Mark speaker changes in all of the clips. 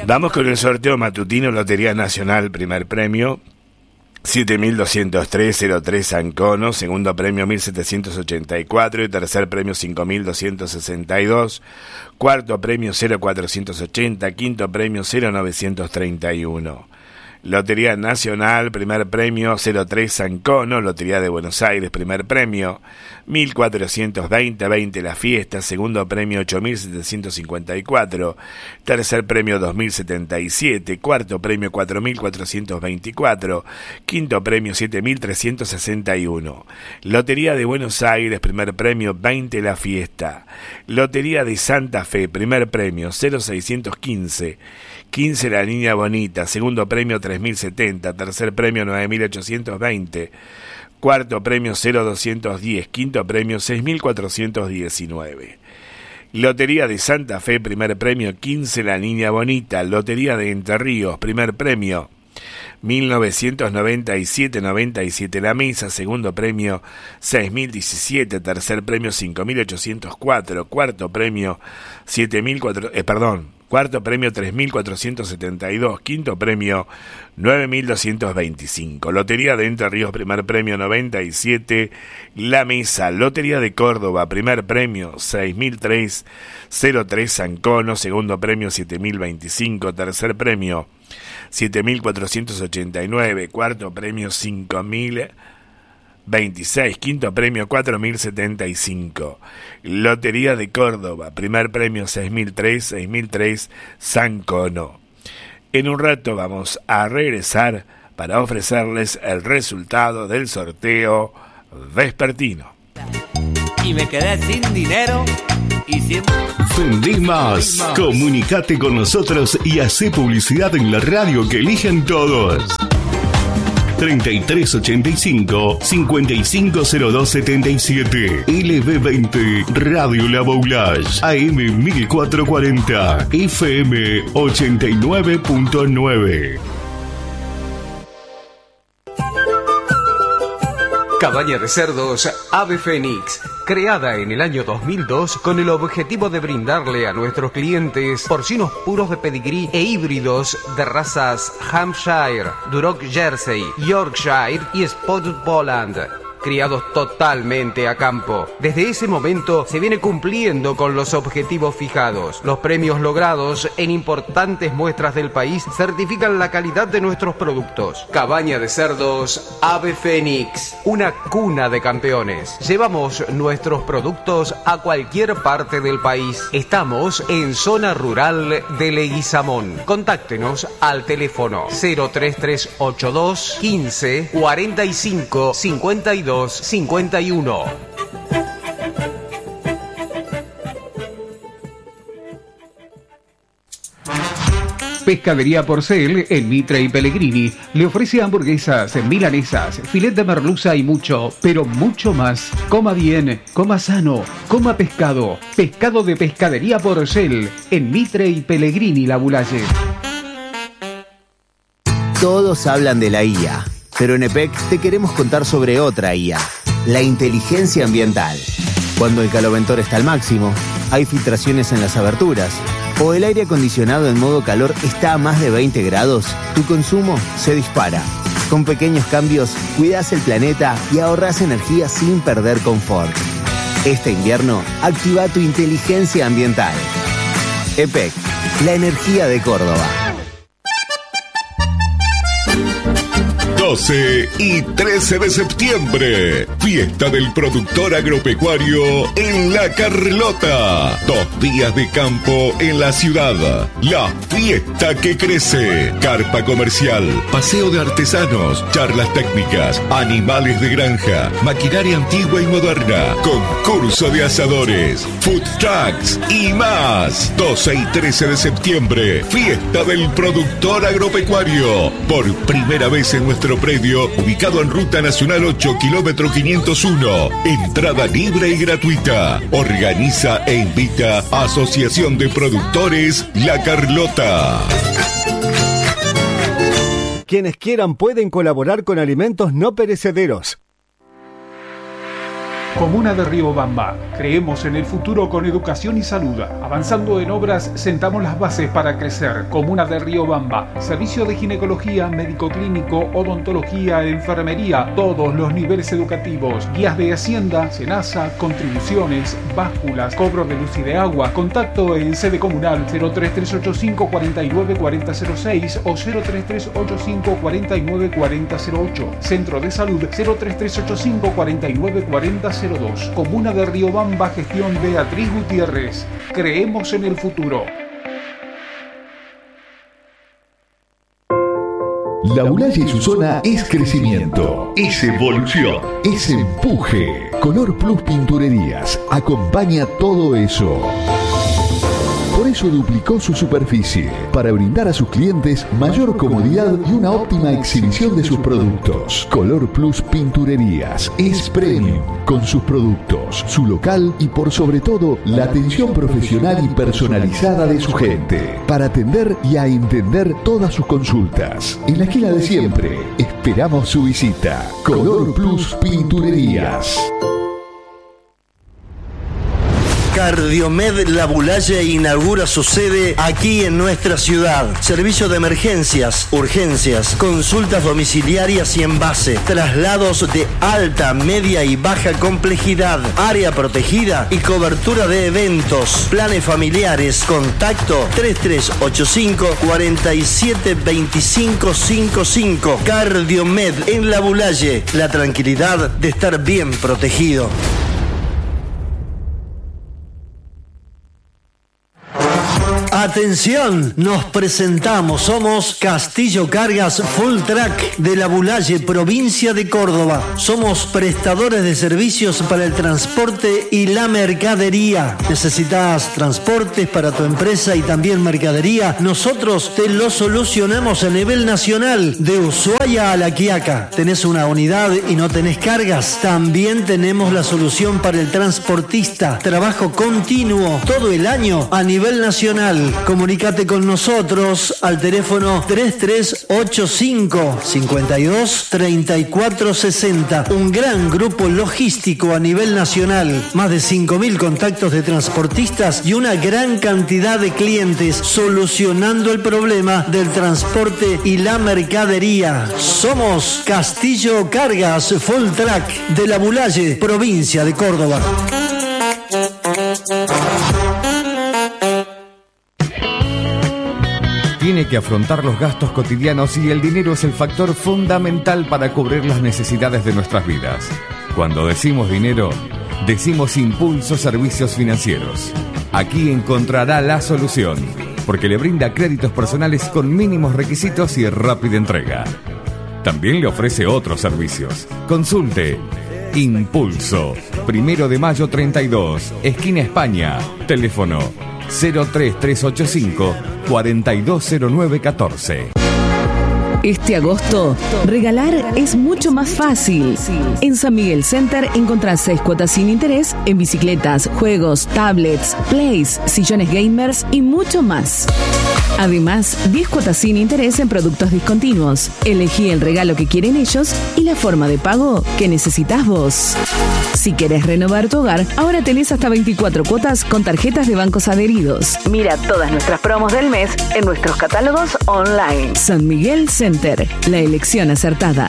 Speaker 1: Vamos con el sorteo matutino, Lotería Nacional, primer premio 7.203.03 Ancono, segundo premio 1.784 y tercer premio 5.262, cuarto premio 0.480, quinto premio 0.931. Lotería Nacional, primer premio 03 Ancono, Lotería de Buenos Aires, primer premio 1.420 La Fiesta, segundo premio 8.754, tercer premio 2.077, cuarto premio 4.424, quinto premio 7.361. Lotería de Buenos Aires, primer premio 20 La Fiesta. Lotería de Santa Fe, primer premio 0.615, 15 La Niña Bonita, segundo premio 3.070, tercer premio 9.820, cuarto premio 0.210, quinto premio 6.419. Lotería de Santa Fe, primer premio 15 La Niña Bonita. Lotería de Entre Ríos, primer premio 1997 La Mesa, segundo premio 6.017, tercer premio 5.804, cuarto premio 3.472, quinto premio 9.225. Lotería de Entre Ríos, primer premio 97 La Mesa. Lotería de Córdoba, primer premio 6.303 Ancono, segundo premio 7.025, tercer premio 7.489, cuarto premio 5.026, quinto premio 4.075. Lotería de Córdoba, primer premio 6.003 Sancono. En un rato vamos a regresar para ofrecerles el resultado del sorteo vespertino.
Speaker 2: Y me quedé sin dinero y siempre...
Speaker 3: Vendí más. Comunicate con nosotros y hacé publicidad en la radio que eligen todos. 3385-550277. LB20 Radio La Boulage. AM 1440. FM 89.9.
Speaker 4: Cabaña de cerdos Ave Fénix, creada en el año 2002 con el objetivo de brindarle a nuestros clientes porcinos puros de pedigrí e híbridos de razas Hampshire, Duroc Jersey, Yorkshire y Spotted Poland, criados totalmente a campo. Desde ese momento se viene cumpliendo con los objetivos fijados. Los premios logrados en importantes muestras del país certifican la calidad de nuestros productos. Cabaña de cerdos Ave Fénix, una cuna de campeones. Llevamos nuestros productos a cualquier parte del país. Estamos en zona rural de Leguizamón. Contáctenos al teléfono 03382 15 45 52 51.
Speaker 5: Pescadería Porcel en Mitre y Pellegrini le ofrece hamburguesas, milanesas, filet de merluza y mucho, pero mucho más. Coma bien, coma sano, coma pescado. Pescado de Pescadería Porcel en Mitre y Pellegrini La Boulaye.
Speaker 6: Todos hablan de la IA, pero en EPEC te queremos contar sobre otra IA, la inteligencia ambiental. Cuando el caloventor está al máximo, hay filtraciones en las aberturas, o el aire acondicionado en modo calor está a más de 20 grados, tu consumo se dispara. Con pequeños cambios, cuidas el planeta y ahorras energía sin perder confort. Este invierno, activa tu inteligencia ambiental. EPEC, la energía de Córdoba.
Speaker 3: 12 y 13 de septiembre, fiesta del productor agropecuario en La Carlota. 2 días de campo en la ciudad. La fiesta que crece. Carpa comercial, paseo de artesanos, charlas técnicas, animales de granja, maquinaria antigua y moderna, concurso de asadores, food trucks y más. 12 y 13 de septiembre, fiesta del productor agropecuario. Por primera vez en nuestro predio, ubicado en Ruta Nacional 8, kilómetro 501. Entrada libre y gratuita. Organiza e invita Asociación de Productores La Carlota.
Speaker 7: Quienes quieran pueden colaborar con alimentos no perecederos.
Speaker 5: Comuna de Riobamba. Creemos en el futuro con educación y salud. Avanzando en obras, sentamos las bases para crecer. Comuna de Riobamba. Servicio de ginecología, médico clínico, odontología, enfermería, todos los niveles educativos. Guías de Hacienda, Senasa, contribuciones, básculas, cobro de luz y de agua. Contacto en sede comunal 03385 49 4006 o 03385 49 4008. Centro de Salud 03385 49 4002. Comuna de Riobamba, gestión Beatriz Gutiérrez. Creemos en el futuro.
Speaker 3: La Bulaya y su zona es crecimiento, es evolución, es empuje. Color Plus Pinturerías acompaña todo eso. Por eso duplicó su superficie, para brindar a sus clientes mayor comodidad y una óptima exhibición de sus productos. Color Plus Pinturerías es premium, con sus productos, su local y por sobre todo la atención profesional y personalizada de su gente, para atender y a entender todas sus consultas. En la esquina de siempre, esperamos su visita. Color Plus Pinturerías.
Speaker 7: Cardiomed La Bulaya inaugura su sede aquí en nuestra ciudad. Servicio de emergencias, urgencias, consultas domiciliarias y en base, traslados de alta, media y baja complejidad, área protegida y cobertura de eventos, planes familiares. Contacto 3385 47 25 55. Cardiomed en La Bulaya, la tranquilidad de estar bien protegido. Atención, nos presentamos, somos Castillo Cargas Full Track de La Bulaya, provincia de Córdoba. Somos prestadores de servicios para el transporte y la mercadería. ¿Necesitas transportes para tu empresa y también mercadería? Nosotros te lo solucionamos a nivel nacional, de Ushuaia a La Quiaca. ¿Tenés una unidad y no tenés cargas? También tenemos la solución para el transportista. Trabajo continuo todo el año a nivel nacional. Comunícate con nosotros al teléfono 3385 52 34 60. Un gran grupo logístico a nivel nacional. Más de 5.000 contactos de transportistas y una gran cantidad de clientes solucionando el problema del transporte y la mercadería. Somos Castillo Cargas Full Track de La Bulaya, provincia de Córdoba.
Speaker 8: Tiene que afrontar los gastos cotidianos y el dinero es el factor fundamental para cubrir las necesidades de nuestras vidas. Cuando decimos dinero, decimos Impulso Servicios Financieros. Aquí encontrará la solución, porque le brinda créditos personales con mínimos requisitos y rápida entrega. También le ofrece otros servicios. Consulte Impulso, 1 de mayo 32, esquina España, teléfono 03385 420914.
Speaker 9: Este agosto, regalar es mucho más fácil. En San Miguel Center encontrás 6 cuotas sin interés en bicicletas, juegos, tablets, plays, sillones gamers y mucho más. Además, 10 cuotas sin interés en productos discontinuos. Elegí el regalo que quieren ellos y la forma de pago que necesitas vos. Si querés renovar tu hogar, ahora tenés hasta 24 cuotas con tarjetas de bancos adheridos. Mira todas nuestras promos del mes en nuestros catálogos online. San Miguel Center, la elección acertada.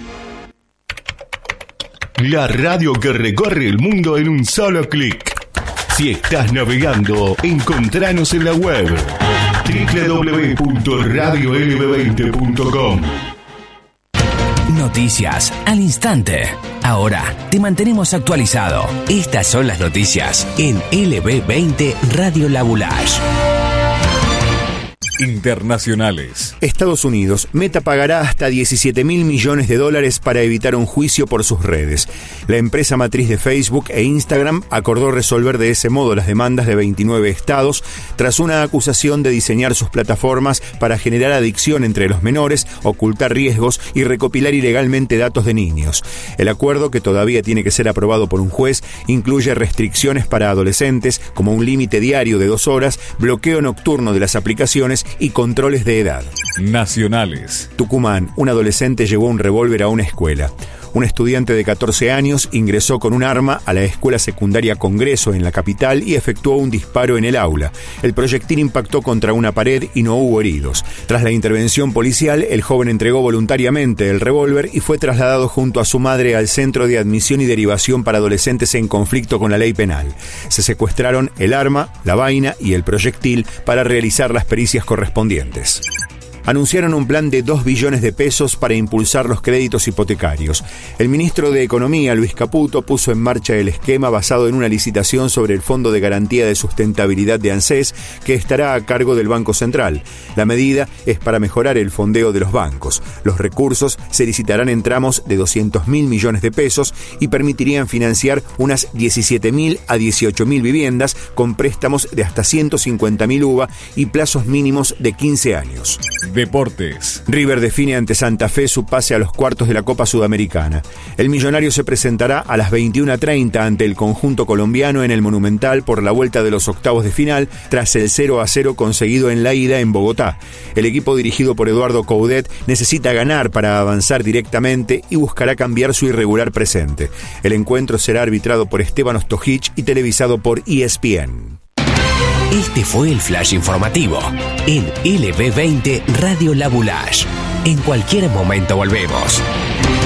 Speaker 3: La radio que recorre el mundo en un solo clic. Si estás navegando, encontranos en la web www.radiolb20.com.
Speaker 10: Noticias al instante. Ahora te mantenemos actualizado. Estas son las noticias en LB20 Radio La Bulaya.
Speaker 8: Internacionales.
Speaker 6: Estados Unidos. Meta pagará hasta $17.000 millones para evitar un juicio por sus redes. La empresa matriz de Facebook e Instagram acordó resolver de ese modo las demandas de 29 estados tras una acusación de diseñar sus plataformas para generar adicción entre los menores, ocultar riesgos y recopilar ilegalmente datos de niños. El acuerdo, que todavía tiene que ser aprobado por un juez, incluye restricciones para adolescentes, como un límite diario de 2 horas, bloqueo nocturno de las aplicaciones y controles de edad.
Speaker 8: Nacionales.
Speaker 6: Tucumán, un adolescente llevó un revólver a una escuela.
Speaker 11: Un estudiante de 14 años ingresó con un arma a la escuela secundaria Congreso en la capital y efectuó un disparo en el aula. El proyectil impactó contra una pared y no hubo heridos. Tras la intervención policial, el joven entregó voluntariamente el revólver y fue trasladado junto a su madre al Centro de Admisión y Derivación para Adolescentes en Conflicto con la Ley Penal. Se secuestraron el arma, la vaina y el proyectil para realizar las pericias correspondientes. Anunciaron un plan de 2 billones de pesos para impulsar los créditos hipotecarios. El ministro de Economía, Luis Caputo, puso en marcha el esquema basado en una licitación sobre el Fondo de Garantía de Sustentabilidad de ANSES, que estará a cargo del Banco Central. La medida es para mejorar el fondeo de los bancos. Los recursos se licitarán en tramos de 200.000 millones de pesos y permitirían financiar unas 17.000 a 18.000 viviendas con préstamos de hasta 150.000 UVA y plazos mínimos de 15 años.
Speaker 8: Deportes.
Speaker 11: River define ante Santa Fe su pase a los cuartos de la Copa Sudamericana. El millonario se presentará a las 21:30 ante el conjunto colombiano en el Monumental por la vuelta de los octavos de final tras el 0-0 conseguido en la ida en Bogotá. El equipo dirigido por Eduardo Coudet necesita ganar para avanzar directamente y buscará cambiar su irregular presente. El encuentro será arbitrado por Esteban Ostojic y televisado por ESPN.
Speaker 10: Este fue el flash informativo en LB20 Radio Laboulaye. En cualquier momento volvemos.